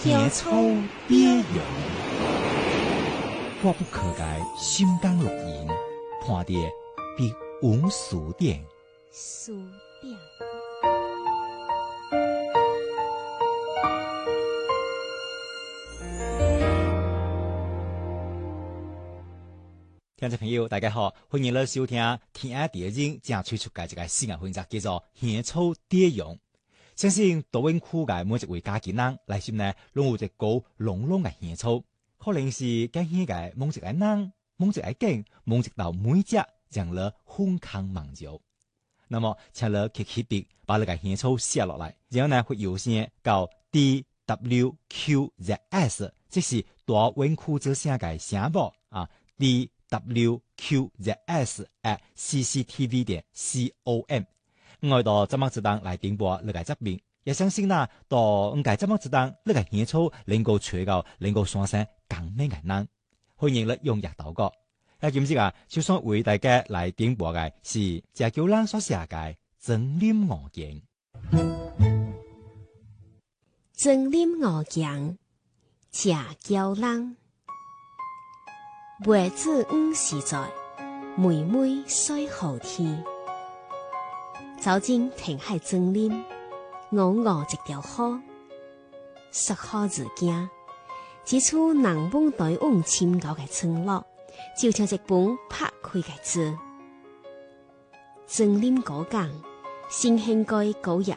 野草蝶蛹，我不可改心肝录音，看得比无数点。 数点。 聽眾朋友，大家好，歡迎嚟收聽天下第一人正推出嘅一個新嘅分集，叫做《野草蝶蛹》。相信多win區嘅每一位家己人內心呢，攏有一個濃濃嘅野草，可能是跟起嘅某一個人、某一個景、某一道每隻讓你瘋狂夢遊。那麼，請你擷起筆，把你嘅野草寫落來，然後呢會優先到 DWQZS， 即是大win區做聲嘅聲母啊 DWQZS@cctv.com。我到節目之當來點播你嘅節目，也相信啦，到我嘅節目之當，你嘅野草能夠吹到，能夠雙聲更美嘅人。歡迎你踴躍投稿。今次啊，就想為大家來點播嘅是謝嬌蘭所寫嘅《曾林鵝經》。 曾林鵝經，謝嬌蘭。月子時在，妹妹睡好天。走進填海曾林，鵝一條河，說好日間，一處人本對往深厚嘅村落，就像一本拍開嘅字。曾林歌講，新興嘅古日